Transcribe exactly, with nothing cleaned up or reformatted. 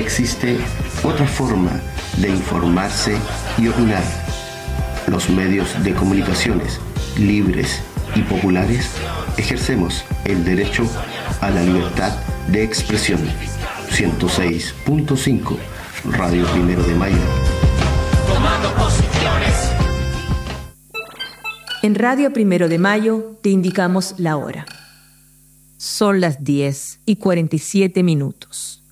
existe otra forma de informarse y opinar. Los medios de comunicaciones libres y populares ejercemos el derecho a la libertad de expresión. ciento seis punto cinco Radio Primero de Mayo. Tomando posiciones. En Radio Primero de Mayo te indicamos la hora. Son las diez y cuarenta y siete minutos.